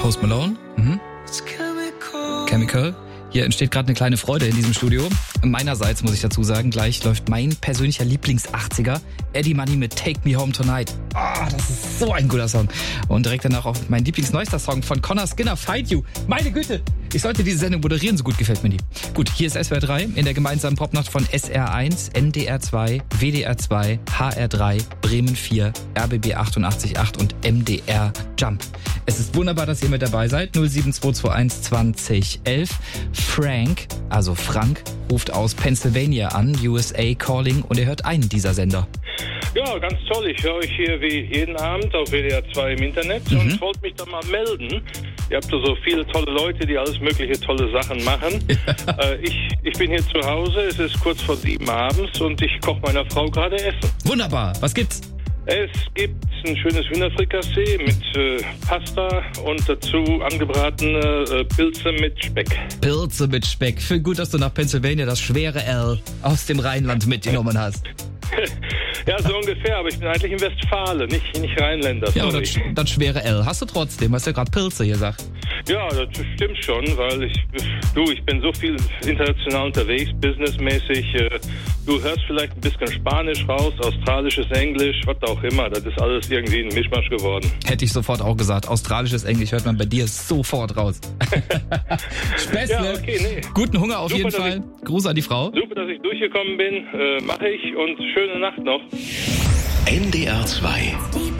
Post Malone. Chemical. Hier entsteht gerade eine kleine Freude in diesem Studio. Meinerseits muss ich dazu sagen, gleich läuft mein persönlicher Lieblings-80er, Eddie Money mit Take Me Home Tonight. Das ist so ein guter Song. Und direkt danach auch mein Lieblingsneuester Song von Conor Skinner, Fight You. Meine Güte, ich sollte diese Sendung moderieren, so gut gefällt mir die. Gut, hier ist SWR 3 in der gemeinsamen Popnacht von SR1, NDR 2, WDR 2, HR 3, Bremen 4, RBB 88.8 und MDR Jump. Es ist wunderbar, dass ihr mit dabei seid. 07221 2011. Frank, also Frank, ruft aus Pennsylvania an, USA Calling, und er hört einen dieser Sender. Ja, ganz toll. Ich höre euch hier wie jeden Abend auf WDR 2 im Internet und wollte mich da mal melden. Ihr habt da so viele tolle Leute, die alles mögliche tolle Sachen machen. Ich bin hier zu Hause, es ist kurz vor 7 abends und ich koche meiner Frau gerade Essen. Wunderbar, was gibt's? Es gibt ein schönes Hühnerfrikassee mit Pasta und dazu angebratene Pilze mit Speck. Pilze mit Speck. Gut, dass du nach Pennsylvania das schwere L aus dem Rheinland mitgenommen hast. Ja, so ungefähr, aber ich bin eigentlich in Westfalen, nicht Rheinländer. Ja, aber das schwere L hast du trotzdem, hast du ja gerade Pilze gesagt. Ja, das stimmt schon, weil ich bin so viel international unterwegs, businessmäßig. Du hörst vielleicht ein bisschen Spanisch raus, australisches Englisch, was auch immer. Das ist alles irgendwie ein Mischmasch geworden. Hätte ich sofort auch gesagt. Australisches Englisch hört man bei dir sofort raus. Späßle. Ja, okay, nee. Guten Hunger auf jeden Fall. Gruß an die Frau. Super, dass ich durchgekommen bin. Mache ich und schöne Nacht noch. NDR 2